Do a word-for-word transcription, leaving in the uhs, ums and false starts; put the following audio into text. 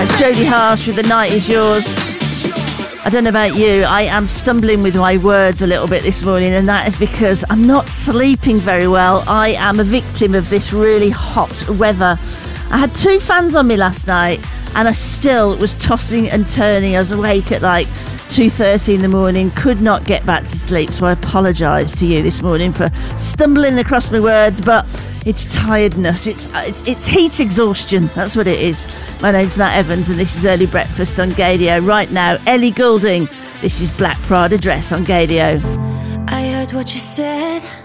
Jodie Harsh with The Night Is Yours. I don't know about you, I am stumbling with my words a little bit this morning, and that is because I'm not sleeping very well. I am a victim of this really hot weather. I had two fans on me last night and I still was tossing and turning. I was awake at like two thirty in the morning, could not get back to sleep, so I apologise to you this morning for stumbling across my words, but it's tiredness, it's it's heat exhaustion, that's what it is. My name's Nat Evans and this is Early Breakfast on Gaydio. Right now, Ellie Goulding, this is Black Prada Dress on Gaydio. I heard what you said,